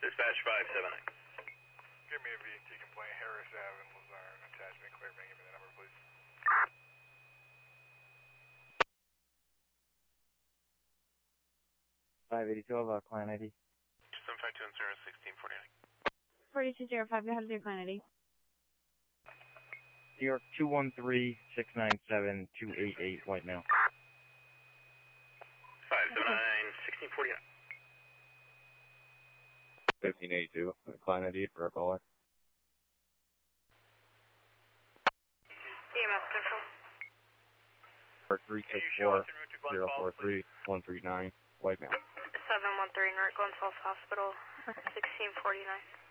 Dispatch 579. Give me a VT complaint, Harris Ave in Luzerne, attachment clear, give me the number, please. 582 client ID. 75210-1649. 4205, go ahead with your client ID. New York 213-697-288, white male. 579, 1649. 1582, client ID for our caller. EMS control. Part 364-043-139, white male. 713 North Glens Falls Hospital, 1649.